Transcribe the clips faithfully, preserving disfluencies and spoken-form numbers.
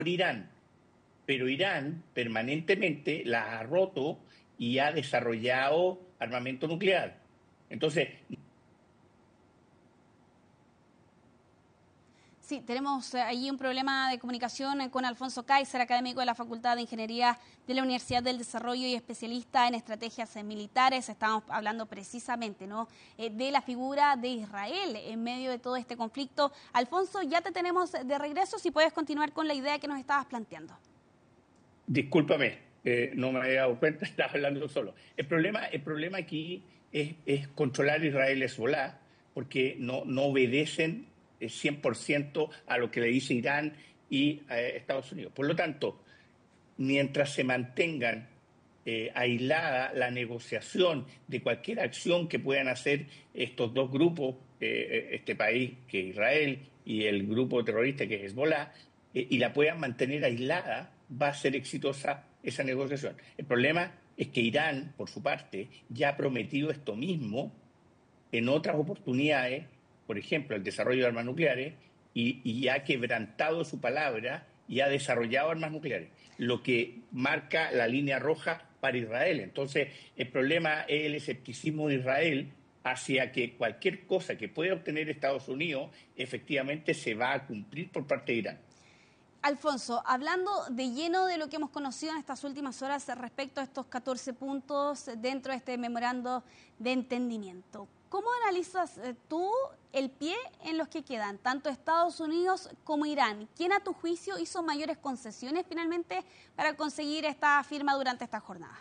Irán, pero Irán permanentemente la ha roto y ha desarrollado armamento nuclear. Entonces, sí, tenemos eh, allí un problema de comunicación con Alfonso Kaiser, académico de la Facultad de Ingeniería de la Universidad del Desarrollo y especialista en estrategias eh, militares. Estamos hablando precisamente, ¿no?, eh, de la figura de Israel en medio de todo este conflicto. Alfonso, ya te tenemos de regreso, si puedes continuar con la idea que nos estabas planteando. discúlpame, eh, no me había dado cuenta, estaba hablando solo. El problema, el problema aquí es, es controlar Israel Hezbollah, porque no, no obedecen eh, cien por ciento a lo que le dice Irán y eh, Estados Unidos. Por lo tanto, mientras se mantengan eh, aislada la negociación de cualquier acción que puedan hacer estos dos grupos, eh, este país que es Israel y el grupo terrorista que es Hezbollah, eh, y la puedan mantener aislada, va a ser exitosa esa negociación. El problema es que Irán, por su parte, ya ha prometido esto mismo en otras oportunidades, por ejemplo, el desarrollo de armas nucleares, y, y ha quebrantado su palabra y ha desarrollado armas nucleares, lo que marca la línea roja para Israel. Entonces, el problema es el escepticismo de Israel hacia que cualquier cosa que pueda obtener Estados Unidos efectivamente se va a cumplir por parte de Irán. Alfonso, hablando de lleno de lo que hemos conocido en estas últimas horas respecto a estos catorce puntos dentro de este memorando de entendimiento, ¿cómo analizas tú el pie en los que quedan, tanto Estados Unidos como Irán? ¿Quién a tu juicio hizo mayores concesiones finalmente para conseguir esta firma durante esta jornada?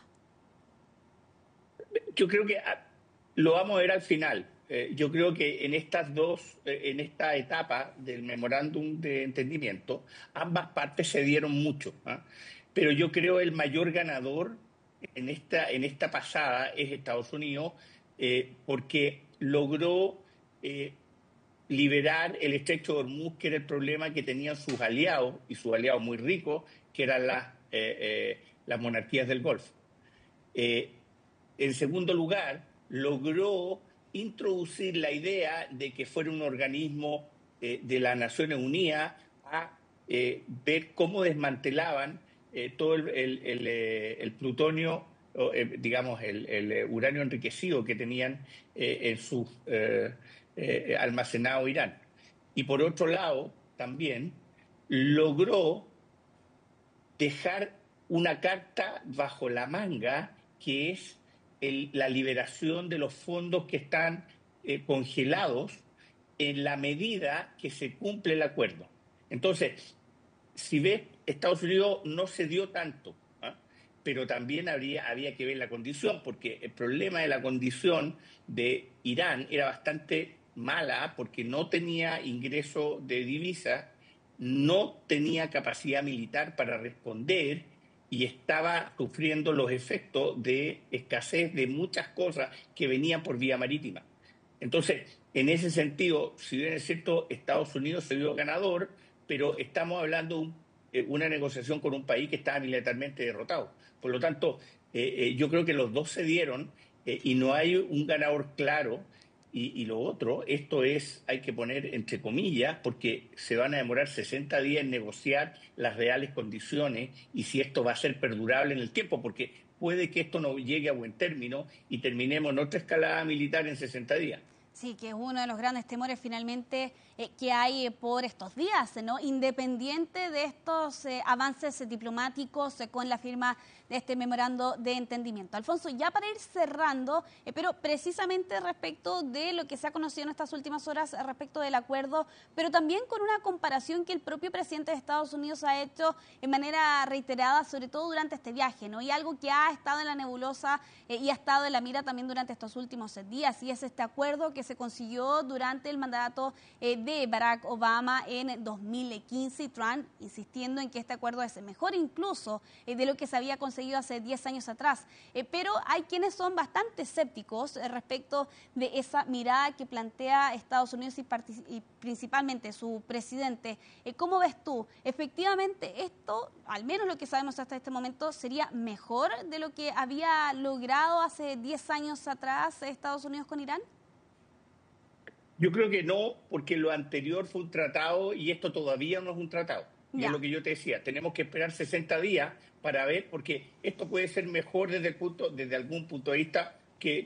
Yo creo que lo vamos a ver al final. Eh, yo creo que en estas dos, eh, en esta etapa del memorándum de entendimiento, ambas partes se dieron mucho, ¿eh? Pero yo creo el mayor ganador en esta, en esta pasada es Estados Unidos, eh, porque logró eh, liberar el estrecho de Hormuz, que era el problema que tenían sus aliados, y sus aliados muy ricos, que eran las, eh, eh, las monarquías del Golfo. Eh, en segundo lugar, logró introducir la idea de que fuera un organismo eh, de las Naciones Unidas a eh, ver cómo desmantelaban eh, todo el, el, el, el plutonio, o, eh, digamos, el, el, uranio enriquecido que tenían eh, en su eh, eh, almacenado Irán. Y por otro lado, también logró dejar una carta bajo la manga, que es el, la liberación de los fondos que están eh, congelados en la medida que se cumple el acuerdo. Entonces, si ves, Estados Unidos no se dio tanto, ¿eh? Pero también habría, había que ver la condición, porque el problema de la condición de Irán era bastante mala, porque no tenía ingreso de divisas, no tenía capacidad militar para responder y estaba sufriendo los efectos de escasez de muchas cosas que venían por vía marítima. Entonces, en ese sentido, si bien es cierto, Estados Unidos se vio ganador, pero estamos hablando de una negociación con un país que estaba militarmente derrotado. Por lo tanto, eh, eh, yo creo que los dos se dieron eh, y no hay un ganador claro. Y, y lo otro, esto es, hay que poner entre comillas, porque se van a demorar sesenta días en negociar las reales condiciones y si esto va a ser perdurable en el tiempo, porque puede que esto no llegue a buen término y terminemos nuestra escalada militar en sesenta días. Sí, que es uno de los grandes temores finalmente eh, que hay eh, por estos días, ¿no? Independiente de estos eh, avances eh, diplomáticos eh, con la firma de este memorando de entendimiento. Alfonso, ya para ir cerrando, eh, pero precisamente respecto de lo que se ha conocido en estas últimas horas eh, respecto del acuerdo, pero también con una comparación que el propio presidente de Estados Unidos ha hecho de manera reiterada, sobre todo durante este viaje, ¿no? Y algo que ha estado en la nebulosa eh, y ha estado en la mira también durante estos últimos eh, días, y es este acuerdo que se consiguió durante el mandato eh, de Barack Obama en dos mil quince, y Trump insistiendo en que este acuerdo es mejor incluso eh, de lo que se había conseguido hace diez años atrás. Eh, pero hay quienes son bastante escépticos eh, respecto de esa mirada que plantea Estados Unidos y, y principalmente su presidente. Eh, ¿Cómo ves tú? Efectivamente, esto, al menos lo que sabemos hasta este momento, sería mejor de lo que había logrado hace diez años atrás Estados Unidos con Irán. Yo creo que no, porque lo anterior fue un tratado y esto todavía no es un tratado. Y es lo que yo te decía, tenemos que esperar sesenta días para ver, porque esto puede ser mejor desde el punto, desde algún punto de vista que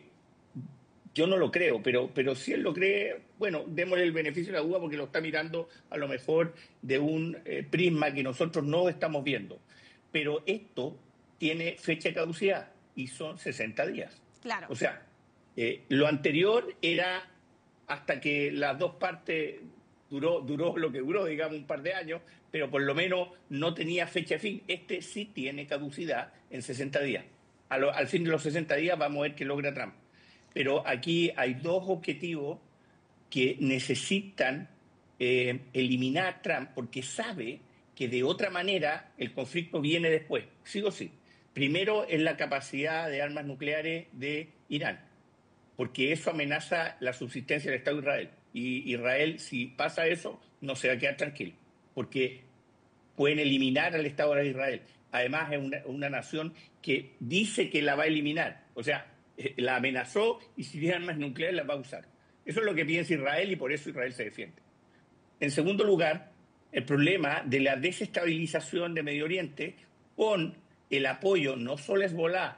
yo no lo creo, pero, pero si él lo cree, bueno, démosle el beneficio de la duda porque lo está mirando a lo mejor de un eh, prisma que nosotros no estamos viendo. Pero esto tiene fecha de caducidad y son sesenta días. Claro. O sea, eh, lo anterior era hasta que las dos partes duró, duró lo que duró, digamos, un par de años, pero por lo menos no tenía fecha de fin. Este sí tiene caducidad en sesenta días. A lo, al fin de los sesenta días vamos a ver qué logra Trump. Pero aquí hay dos objetivos que necesitan eh, eliminar Trump porque sabe que de otra manera el conflicto viene después, sí o sí. Primero es la capacidad de armas nucleares de Irán, porque eso amenaza la subsistencia del Estado de Israel. Y Israel, si pasa eso, no se va a quedar tranquilo, porque pueden eliminar al Estado de Israel. Además, es una, una nación que dice que la va a eliminar. O sea, la amenazó y si tiene armas nucleares las va a usar. Eso es lo que piensa Israel y por eso Israel se defiende. En segundo lugar, el problema de la desestabilización de Medio Oriente con el apoyo no solo a Hezbollah,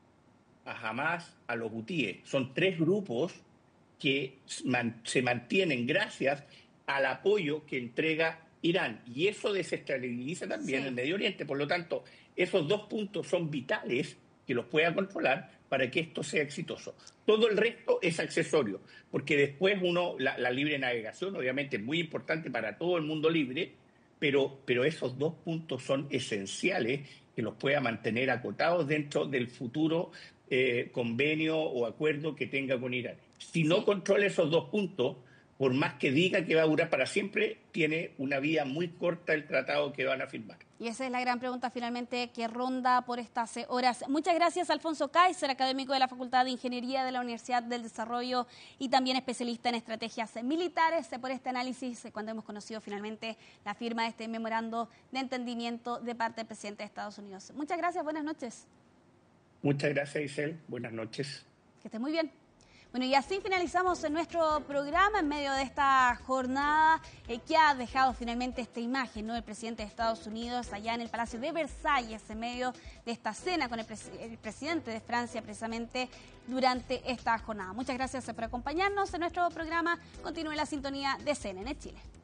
a Hamas, a los hutíes. Son tres grupos que se mantienen gracias al apoyo que entrega Irán. Y eso desestabiliza también sí. el Medio Oriente. Por lo tanto, esos dos puntos son vitales que los pueda controlar para que esto sea exitoso. Todo el resto es accesorio, porque después uno, la, la libre navegación obviamente es muy importante para todo el mundo libre, pero, pero esos dos puntos son esenciales que los pueda mantener acotados dentro del futuro eh, convenio o acuerdo que tenga con Irán. Si no controla esos dos puntos, por más que diga que va a durar para siempre, tiene una vida muy corta el tratado que van a firmar. Y esa es la gran pregunta finalmente que ronda por estas horas. Muchas gracias, Alfonso Kaiser, académico de la Facultad de Ingeniería de la Universidad del Desarrollo y también especialista en estrategias militares, por este análisis cuando hemos conocido finalmente la firma de este memorando de entendimiento de parte del presidente de Estados Unidos. Muchas gracias, buenas noches. Muchas gracias, Isel. Buenas noches. Que esté muy bien. Bueno, y así finalizamos nuestro programa en medio de esta jornada eh, que ha dejado finalmente esta imagen, ¿no?, del presidente de Estados Unidos allá en el Palacio de Versalles, en medio de esta cena con el, pres el presidente de Francia precisamente durante esta jornada. Muchas gracias por acompañarnos en nuestro programa. Continúe la sintonía de C N N Chile.